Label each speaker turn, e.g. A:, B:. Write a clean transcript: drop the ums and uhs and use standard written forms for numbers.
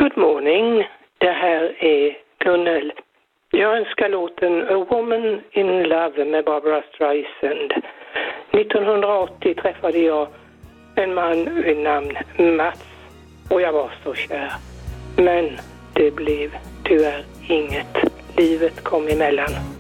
A: Good morning, det här är Gunnel. Jag önskar låten A Woman in Love med Barbara Streisand. 1980 träffade jag en man vid namn Mats och jag var så kär. Men det blev tyvärr inget. Livet kom emellan.